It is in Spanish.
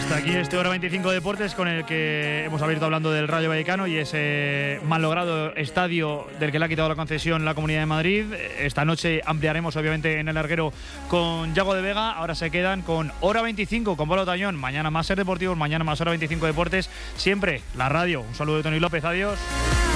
Hasta aquí este Hora 25 Deportes, con el que hemos abierto hablando del Rayo Vallecano y ese mal logrado estadio del que le ha quitado la concesión la Comunidad de Madrid. Esta noche ampliaremos obviamente en el larguero con Yago de Vega. Ahora se quedan con Hora 25 con Pablo Tañón. Mañana más Ser Deportivos, mañana más Hora 25 Deportes. Siempre la radio. Un saludo de Tony López. Adiós.